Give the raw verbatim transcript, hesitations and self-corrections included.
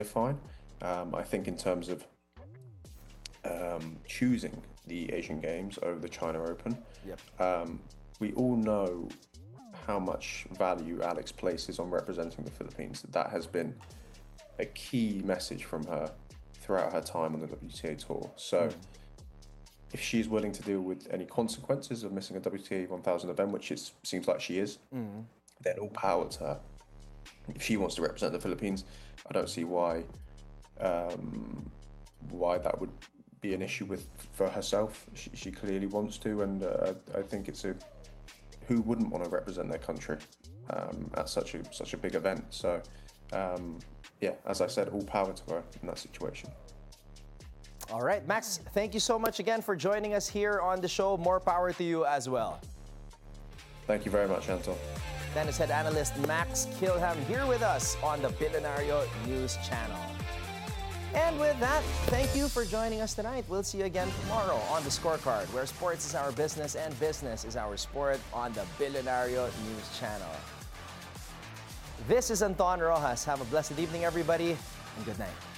fine. Um, I think in terms of um, choosing the Asian Games over the China Open, Yep. um, we all know how much value Alex places on representing the Philippines. That has been a key message from her throughout her time on the W T A tour. So mm. if she's willing to deal with any consequences of missing a W T A one thousand event, which it seems like she is, mm. then all power to her. If she wants to represent the Philippines, I don't see why um, why that would be an issue with for herself. She, she clearly wants to, and uh, I think it's a who wouldn't want to represent their country um, at such a such a big event. So um, yeah, as I said, all power to her in that situation. All right, Max, thank you so much again for joining us here on the show. More power to you as well. Thank you very much, Anton. Tennis head analyst Max Kilham here with us on the Billionario News Channel. And with that, thank you for joining us tonight. We'll see you again tomorrow on The Scorecard, where sports is our business and business is our sport on the Billionario News Channel. This is Anton Rojas. Have a blessed evening, everybody, and good night.